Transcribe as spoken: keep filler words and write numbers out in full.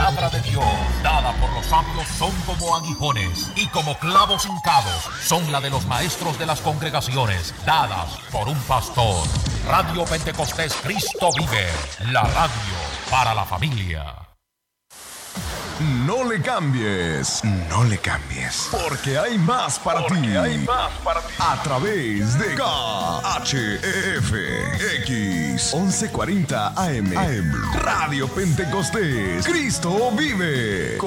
palabra de Dios, dada por los sabios, son como aguijones y como clavos hincados, son la de los maestros de las congregaciones, dadas por un pastor. Radio Pentecostés Cristo Vive, la radio para la familia. No le cambies, no le cambies, porque hay más para porque ti. hay más para ti. A través de K H E F X once cuarenta A M, A M, Radio Pentecostés Cristo Vive.